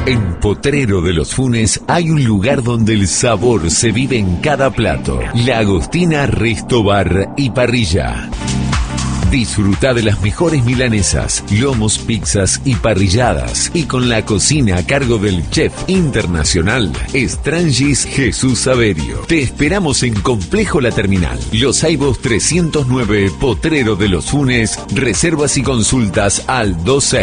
En Potrero de los Funes hay un lugar donde el sabor se vive en cada plato. La Agostina Resto Bar y Parrilla. Disfruta de las mejores milanesas, lomos, pizzas y parrilladas. Y con la cocina a cargo del chef internacional, Estrangis Jesús Saverio. Te esperamos en Complejo La Terminal. Los Aibos 309, Potrero de los Funes. Reservas y consultas al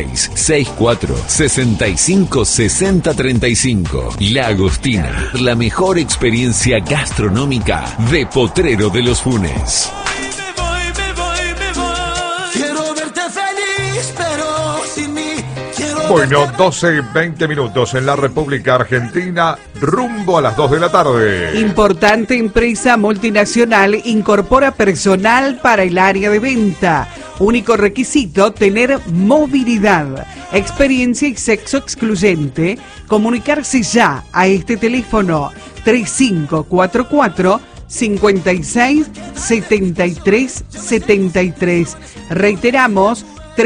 2664-656035. La Agostina, la mejor experiencia gastronómica de Potrero de los Funes. Bueno, 12:20 minutos en la República Argentina, rumbo a las 2 de la tarde. Importante empresa multinacional incorpora personal para el área de venta. Único requisito, tener movilidad, experiencia y sexo excluyente. Comunicarse ya a este teléfono 3544 56 73 73. Reiteramos,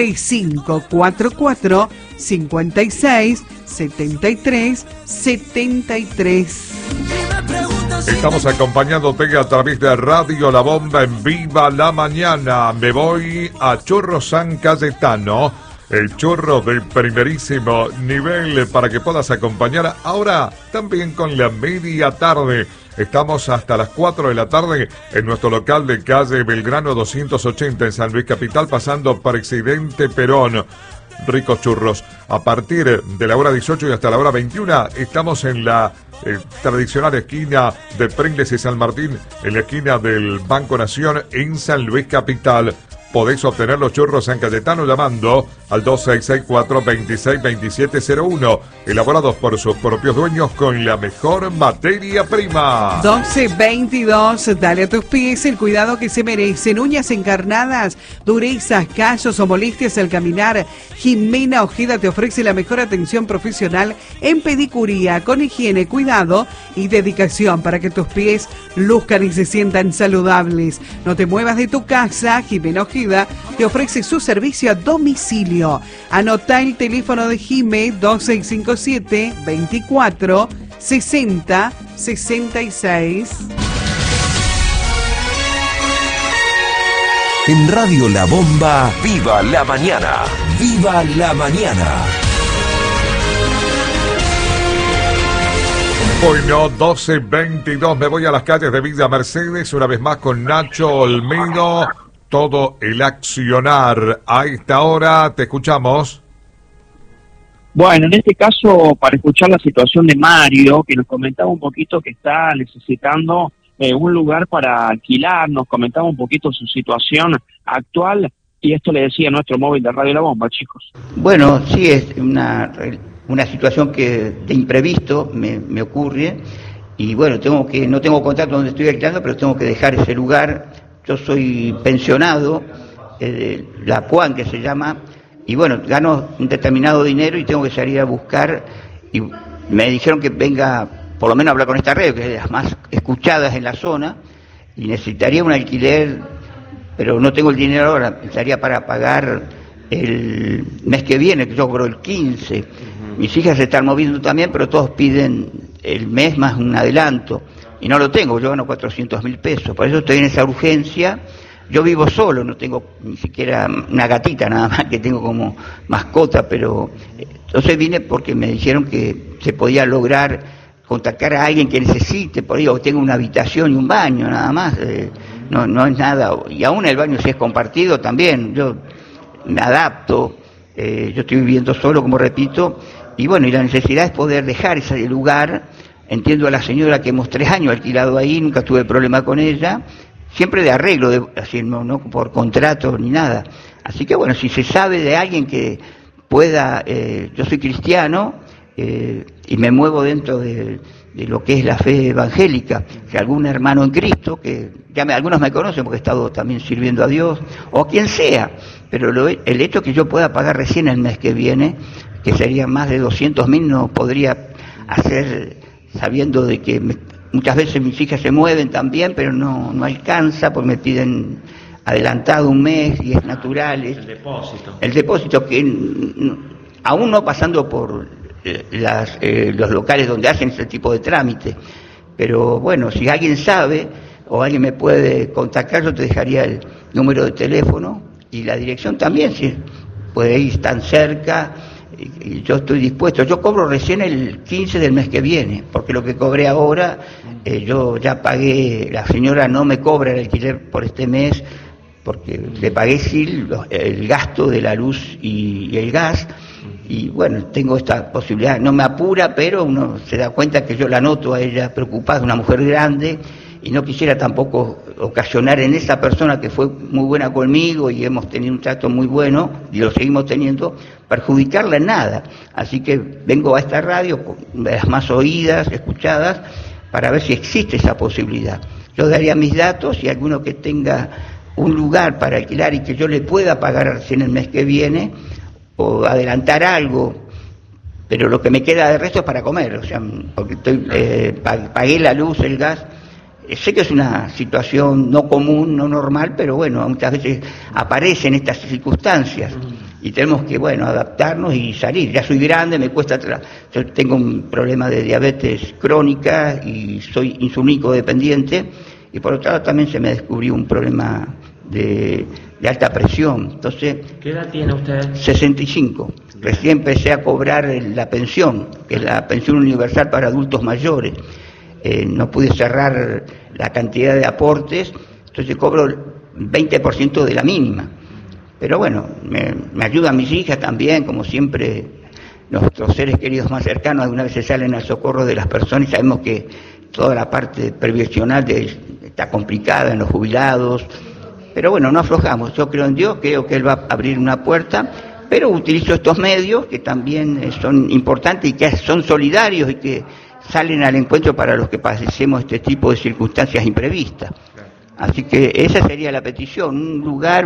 3544 56 73 73. Estamos acompañándote a través de Radio La Bomba en Viva la Mañana. Me voy a Chorro San Cayetano, el chorro de primerísimo nivel, para que puedas acompañar ahora también con la media tarde. Estamos hasta las 4 de la tarde en nuestro local de calle Belgrano 280 en San Luis Capital, pasando Presidente Perón. Ricos churros. A partir de la hora 18 y hasta la hora 21 estamos en la tradicional esquina de Pringles y San Martín, en la esquina del Banco Nación en San Luis Capital. Podéis obtener los churros San Cayetano llamando al 2664-262701, elaborados por sus propios dueños con la mejor materia prima. 12:22, dale a tus pies el cuidado que se merecen. Uñas encarnadas, durezas, callos o molestias al caminar. Jimena Ojeda te ofrece la mejor atención profesional en pedicuría, con higiene, cuidado y dedicación para que tus pies luzcan y se sientan saludables. No te muevas de tu casa, Jimena Ojeda te ofrece su servicio a domicilio. Anota el teléfono de Jime, 2657 24 60 66. En Radio La Bomba, ¡viva la mañana! ¡Viva la mañana! Bueno, 12:22, me voy a las calles de Villa Mercedes, una vez más con Nacho Olmedo. Todo el accionar. A esta hora te escuchamos. Bueno, en este caso, para escuchar la situación de Mario, que nos comentaba un poquito que está necesitando un lugar para alquilar, nos comentaba un poquito su situación actual, y esto le decía nuestro móvil de Radio La Bomba, chicos. Bueno, sí, es una situación que de imprevisto me ocurre, y bueno, no tengo contacto donde estoy alquilando, pero tengo que dejar ese lugar. Yo soy pensionado, la PUAN que se llama, y bueno, gano un determinado dinero y tengo que salir a buscar, y me dijeron que venga, por lo menos a hablar con esta radio, que es de las más escuchadas en la zona, y necesitaría un alquiler, pero no tengo el dinero ahora, necesitaría para pagar el mes que viene, que yo cobro el 15. Mis hijas se están moviendo también, pero todos piden el mes más un adelanto. Y no lo tengo, yo gano 400.000 pesos, por eso estoy en esa urgencia. Yo vivo solo, no tengo ni siquiera una gatita nada más que tengo como mascota, pero entonces vine porque me dijeron que se podía lograr contactar a alguien que necesite, por ello tengo una habitación y un baño nada más, no es nada, y aún el baño si es compartido también, yo me adapto, yo estoy viviendo solo, como repito, y bueno, y la necesidad es poder dejar ese lugar. Entiendo a la señora que hemos 3 años alquilado ahí, nunca tuve problema con ella, siempre de arreglo, así no por contrato ni nada. Así que bueno, si se sabe de alguien que pueda, yo soy cristiano y me muevo dentro de lo que es la fe evangélica, que algún hermano en Cristo, que algunos me conocen porque he estado también sirviendo a Dios, o quien sea, pero el hecho que yo pueda pagar recién el mes que viene, que sería más de 200.000, no podría hacer, sabiendo de que muchas veces mis hijas se mueven también, pero no alcanza, porque me piden adelantado un mes y es natural. El depósito que aún no pasando por los locales donde hacen ese tipo de trámite. Pero bueno, si alguien sabe o alguien me puede contactar, yo te dejaría el número de teléfono y la dirección también, si puede ir tan cerca, y yo estoy dispuesto. Yo cobro recién el 15 del mes que viene, porque lo que cobré ahora, yo ya pagué, la señora no me cobra el alquiler por este mes, porque le pagué sí el gasto de la luz y el gas, y bueno, tengo esta posibilidad, no me apura, pero uno se da cuenta que yo la noto a ella preocupada, una mujer grande, y no quisiera tampoco ocasionar en esa persona que fue muy buena conmigo y hemos tenido un trato muy bueno, y lo seguimos teniendo, perjudicarla en nada. Así que vengo a esta radio, con las más oídas, escuchadas, para ver si existe esa posibilidad. Yo daría mis datos y alguno que tenga un lugar para alquilar y que yo le pueda pagar recién el mes que viene, o adelantar algo, pero lo que me queda de resto es para comer, o sea, porque pagué la luz, el gas. Sé que es una situación no común, no normal, pero bueno, muchas veces aparecen estas circunstancias y tenemos que, bueno, adaptarnos y salir. Ya soy grande, me cuesta, yo tengo un problema de diabetes crónica y soy insulínico dependiente, y por otro lado también se me descubrió un problema de alta presión. Entonces, ¿qué edad tiene usted? 65. Recién empecé a cobrar la pensión, que es la pensión universal para adultos mayores. No pude cerrar la cantidad de aportes, entonces cobro el 20% de la mínima. Pero bueno, me ayudan mis hijas también, como siempre, nuestros seres queridos más cercanos algunas veces salen al socorro de las personas, y sabemos que toda la parte previsional está complicada en los jubilados, pero bueno, no aflojamos. Yo creo en Dios, creo que Él va a abrir una puerta, pero utilizo estos medios que también son importantes y que son solidarios y que salen al encuentro para los que padecemos este tipo de circunstancias imprevistas. Así que esa sería la petición, un lugar,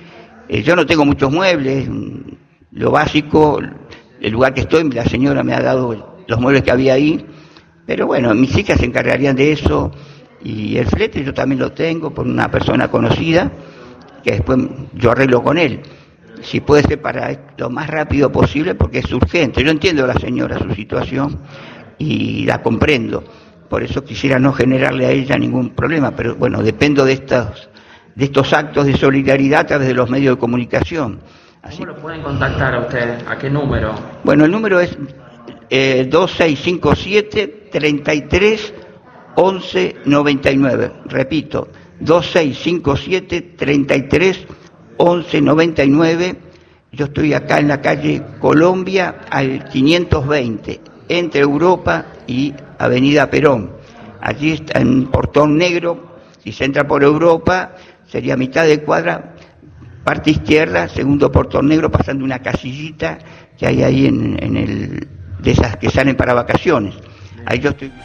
yo no tengo muchos muebles, lo básico, el lugar que estoy, la señora me ha dado los muebles que había ahí, pero bueno, mis hijas se encargarían de eso, y el flete yo también lo tengo por una persona conocida, que después yo arreglo con él. Si puede ser para lo más rápido posible, porque es urgente. Yo entiendo a la señora su situación y la comprendo, por eso quisiera no generarle a ella ningún problema, pero bueno, dependo de estos actos de solidaridad a través de los medios de comunicación. Así. ¿Cómo lo pueden contactar a usted? ¿A qué número? Bueno, el número es 2657 33 11 99, repito, 2657 33 11 99. Yo estoy acá en la calle Colombia al 520, entre Europa y Avenida Perón. Allí está en Portón Negro. Si se entra por Europa, sería mitad de cuadra, parte izquierda, segundo Portón Negro, pasando una casillita que hay ahí de esas que salen para vacaciones. Ahí yo estoy.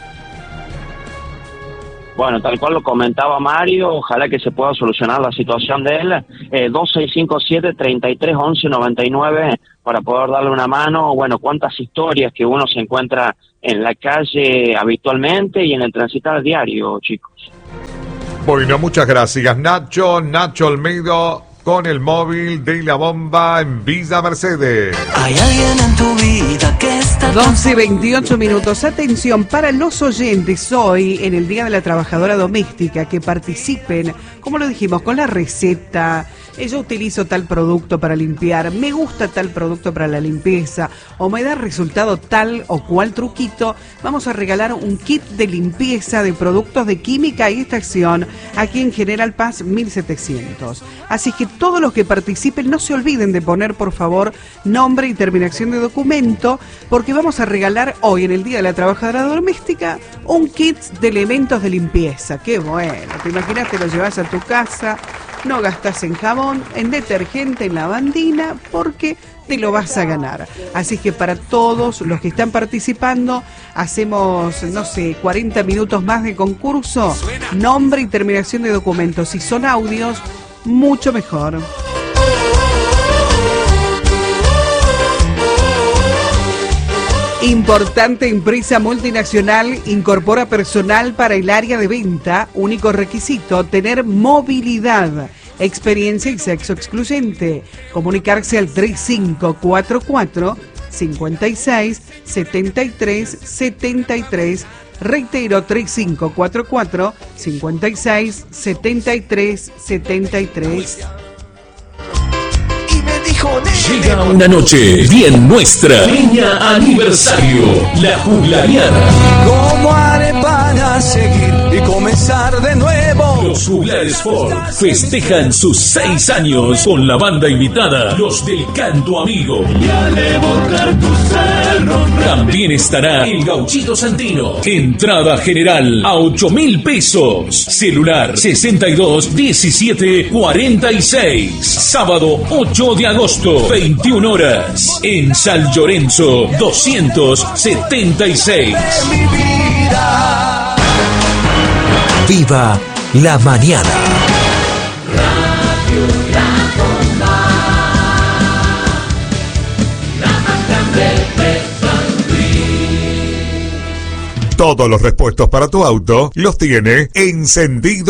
Bueno, tal cual lo comentaba Mario, ojalá que se pueda solucionar la situación de él. 2657 33 11 99 para poder darle una mano. Bueno, cuántas historias que uno se encuentra en la calle habitualmente y en el transitar diario, chicos. Bueno, muchas gracias, Nacho Almeida, con el móvil de La Bomba en Villa Mercedes. Hay alguien en tu vida que está... 12:28 minutos. Atención para los oyentes hoy en el Día de la Trabajadora Doméstica, que participen, como lo dijimos, con la receta. Yo utilizo tal producto para limpiar, me gusta tal producto para la limpieza, o me da resultado tal o cual truquito. Vamos a regalar un kit de limpieza de productos de química y extracción aquí en General Paz 1700. Así que todos los que participen no se olviden de poner, por favor, nombre y terminación de documento, porque vamos a regalar hoy, en el Día de la Trabajadora Doméstica, un kit de elementos de limpieza. ¡Qué bueno! ¿Te imaginas? Te lo llevas a tu casa, no gastas en jabón, en detergente, en lavandina, porque te lo vas a ganar. Así que para todos los que están participando, hacemos, 40 minutos más de concurso. Nombre y terminación de documentos. Si son audios, mucho mejor. Importante empresa multinacional incorpora personal para el área de venta. Único requisito, tener movilidad, experiencia y sexo excluyente. Comunicarse al 3544 56 73 73. Reitero, 3544 56 73 73. Llega una noche bien nuestra. Peña Aniversario, la Juglariana. ¿Cómo haré para seguir y comenzar de nuevo? Los Juglares Ford festejan sus 6 años con la banda invitada, los del Canto Amigo. También estará el Gauchito Santino. Entrada general a 8.000 pesos. Celular 62 17 46. Sábado 8 de agosto, 21 horas. En San Lorenzo 276. Viva la mañana. Todos los repuestos para tu auto los tiene Encendido